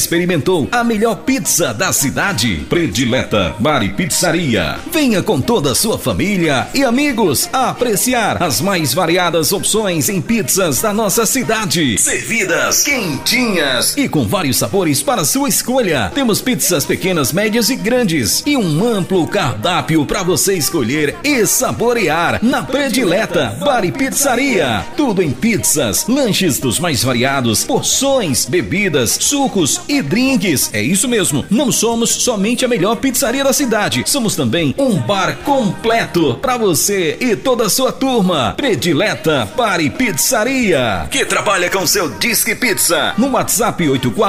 Experimentou a melhor pizza da cidade? Predileta Bar e Pizzaria. Venha com toda a sua família e amigos apreciar as mais variadas opções em pizzas da nossa cidade. Servidas quentinhas e com vários sabores para sua escolha. Temos pizzas pequenas, médias e grandes e um amplo cardápio para você escolher e saborear na Predileta Bar e Pizzaria. Tudo em pizzas, lanches dos mais variados, porções, bebidas, sucos e drinks. É isso mesmo, não somos somente a melhor pizzaria da cidade, somos também um bar completo para você e toda a sua turma. Predileta Bar e Pizzaria, que trabalha com seu Disque Pizza no WhatsApp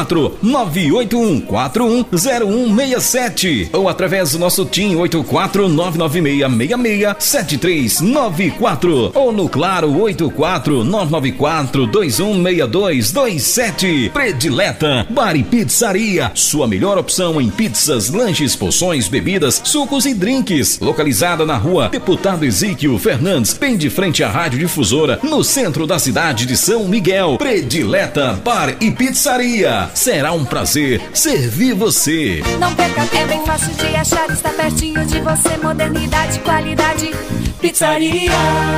84981410167 ou através do nosso TIM 84996667394 ou no Claro 84994216227. Predileta Bar e Pizzaria, sua melhor opção em pizzas, lanches, porções, bebidas, sucos e drinks. Localizada na rua Deputado Ezequiel Fernandes, bem de frente à Rádio Difusora, no centro da cidade de São Miguel. Predileta Bar e Pizzaria. Será um prazer servir você. Não perca, é bem fácil de achar, está pertinho de você. Modernidade, qualidade, pizzaria.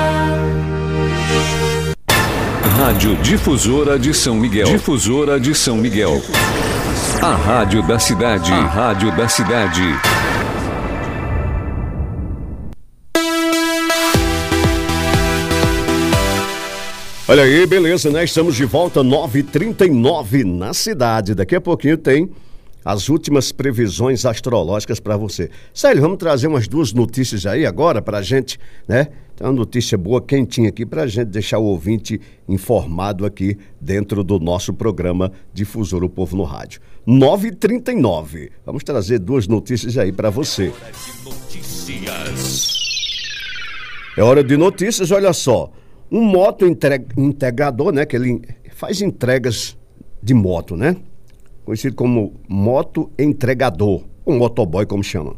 Rádio Difusora de São Miguel. Difusora de São Miguel. A rádio da cidade. A rádio da cidade. Olha aí, beleza, né? Estamos de volta, 9h39 na cidade. Daqui a pouquinho tem as últimas previsões astrológicas para você. Célio, vamos trazer umas duas notícias aí agora pra gente, né? Tem uma notícia boa, quentinha aqui pra gente deixar o ouvinte informado aqui dentro do nosso programa Difusora, o Povo no Rádio. 9h39. Vamos trazer duas notícias aí pra você. É hora de notícias, olha só. Um moto integrador, né? Que ele faz entregas de moto, né? Conhecido como moto entregador, um motoboy como chama.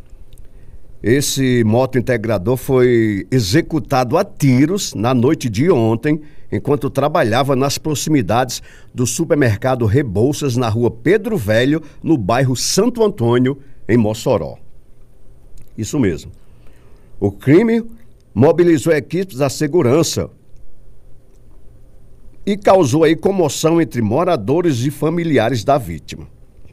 Esse moto integrador foi executado a tiros na noite de ontem, enquanto trabalhava nas proximidades do supermercado Rebouças, na rua Pedro Velho, no bairro Santo Antônio, em Mossoró. Isso mesmo. O crime mobilizou equipes da segurança e causou aí comoção entre moradores e familiares da vítima.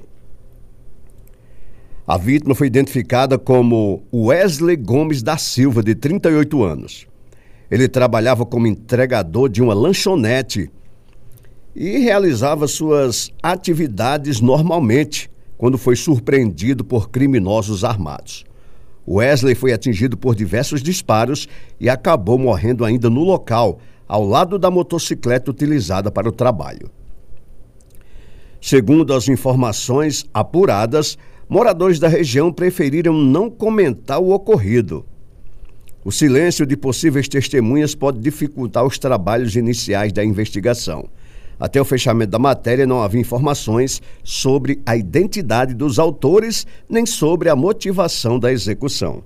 A vítima foi identificada como Wesley Gomes da Silva, de 38 anos. Ele trabalhava como entregador de uma lanchonete e realizava suas atividades normalmente, quando foi surpreendido por criminosos armados. Wesley foi atingido por diversos disparos e acabou morrendo ainda no local, ao lado da motocicleta utilizada para o trabalho. Segundo as informações apuradas, moradores da região preferiram não comentar o ocorrido. O silêncio de possíveis testemunhas pode dificultar os trabalhos iniciais da investigação. Até o fechamento da matéria não havia informações sobre a identidade dos autores nem sobre a motivação da execução.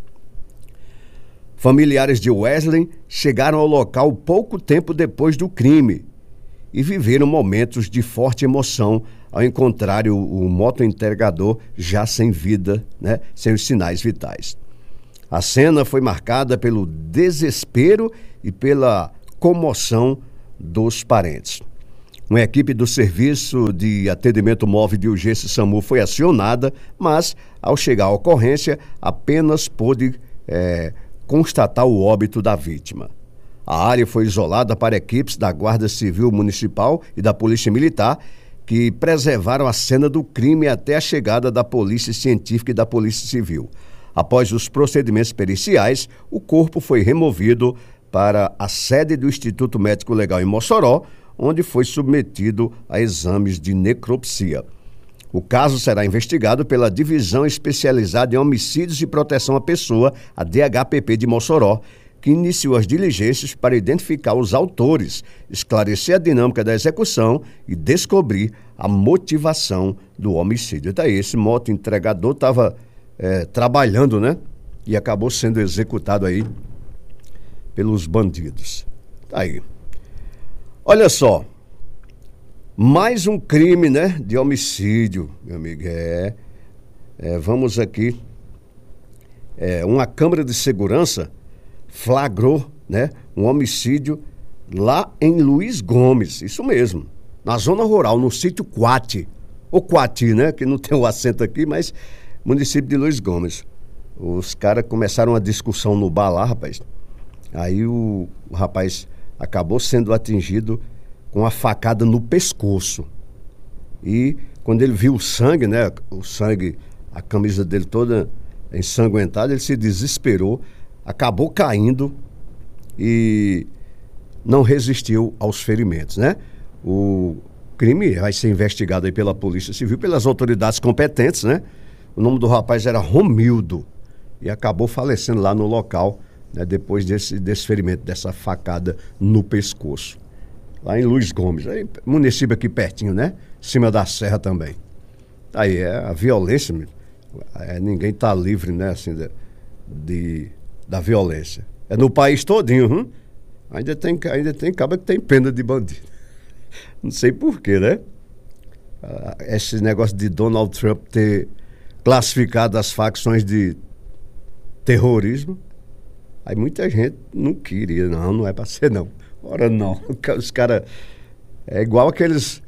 Familiares de Wesley chegaram ao local pouco tempo depois do crime e viveram momentos de forte emoção ao encontrar o motoentregador já sem vida, né, sem os sinais vitais. A cena foi marcada pelo desespero e pela comoção dos parentes. Uma equipe do Serviço de Atendimento Móvel de Urgência SAMU foi acionada, mas, ao chegar à ocorrência, apenas pôde constatar o óbito da vítima. A área foi isolada para equipes da Guarda Civil Municipal e da Polícia Militar, que preservaram a cena do crime até a chegada da Polícia Científica e da Polícia Civil. Após os procedimentos periciais, o corpo foi removido para a sede do Instituto Médico Legal em Mossoró, onde foi submetido a exames de necropsia. O caso será investigado pela Divisão Especializada em Homicídios e Proteção à Pessoa, a DHPP de Mossoró, que iniciou as diligências para identificar os autores, esclarecer a dinâmica da execução e descobrir a motivação do homicídio. Daí esse motoentregador estava trabalhando, né? E acabou sendo executado aí pelos bandidos. Tá aí. Olha só, Mais um crime, né? De homicídio, meu amigo. Vamos aqui. Uma câmera de segurança flagrou, né? Um homicídio lá em Luiz Gomes. Isso mesmo. Na zona rural, no sítio Quati. Ou Quati, né? Que não tem o acento aqui, mas município de Luiz Gomes. Os caras começaram uma discussão no bar lá, rapaz. Aí o rapaz acabou sendo atingido com uma facada no pescoço. E quando ele viu o sangue, né? O sangue, a camisa dele toda ensanguentada, ele se desesperou, acabou caindo e não resistiu aos ferimentos, né? O crime vai ser investigado aí pela Polícia Civil, pelas autoridades competentes, né? O nome do rapaz era Romildo e acabou falecendo lá no local, né? Depois desse ferimento, dessa facada no pescoço. Lá em Luiz Gomes, aí, município aqui pertinho, né? Em cima da serra também. Aí a violência, ninguém tá livre, né? Assim, da violência. É no país todinho, Ainda tem cabra que tem pena de bandido. Não sei porquê, né? Esse negócio de Donald Trump ter classificado as facções de terrorismo, aí muita gente não queria, não é pra ser não. Ora não, os caras é igual aqueles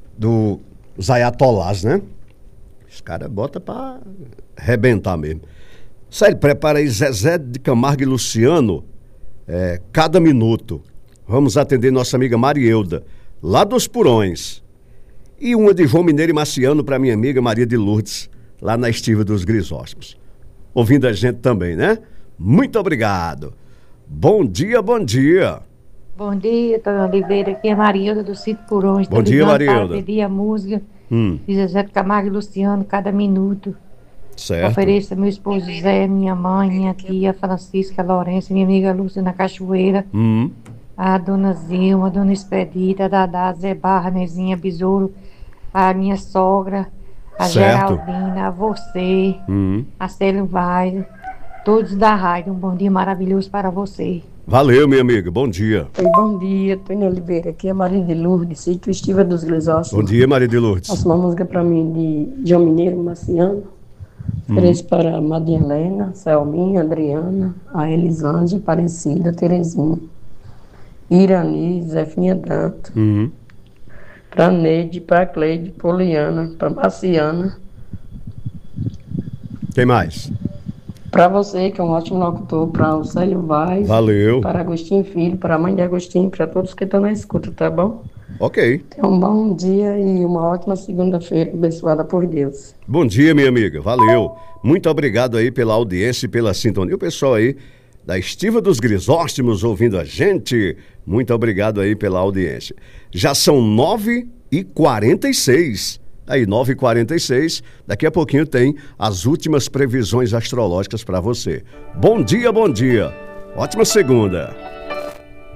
dos ayatolás, né? Os caras botam pra arrebentar mesmo. Sério, prepara aí Zezé de Camargo e Luciano, cada minuto. Vamos atender nossa amiga Marielda, lá dos Purões. E uma de João Mineiro e Marciano para minha amiga Maria de Lourdes, lá na Estiva dos Grisóstomos. Ouvindo a gente também, né? Muito obrigado. Bom dia, bom dia. Bom dia, Tony Oliveira. Aqui é Marielda do Sítio Purões. Bom dia, Marielda. Para pedir a música de Zezé de Camargo e Luciano, cada minuto. Certo. Ofereço a meu esposo Zé, minha mãe, minha tia Francisca Lourenço, minha amiga Lúcia na Cachoeira, a dona Zilma, a dona Expedita, a Dadá, Zé Barra, Nezinha Besouro, a minha sogra, a certo. Geraldina, a você, a Célio Vaz, todos da rádio. Um bom dia maravilhoso para você. Valeu, minha amiga. Bom dia. Oi, bom dia, Tony Oliveira. Aqui é Maria de Lourdes, Sítio Estiva dos Grisóstomos. Bom dia, Maria de Lourdes. Faço uma música para mim de João Mineiro Marciano. Ofereço para Maria Helena, Selminha, Adriana, a Elisângela, Aparecida, Terezinha, Irani, Zefinha Danto, para Neide, para Cleide, Poliana, para Marciana. Quem mais? Para você, que é um ótimo locutor, para o Célio Vaz. Valeu. Para Agostinho Filho, para a mãe de Agostinho, para todos que estão na escuta, tá bom? Ok. Tenha um bom dia e uma ótima segunda-feira, abençoada por Deus. Bom dia, minha amiga. Valeu. Muito obrigado aí pela audiência e pela sintonia. O pessoal aí da Estiva dos Grisóstomos ouvindo a gente. Muito obrigado aí pela audiência. Já são 9h46. Aí, 9h46. Daqui a pouquinho tem as últimas previsões astrológicas para você. Bom dia, bom dia. Ótima segunda.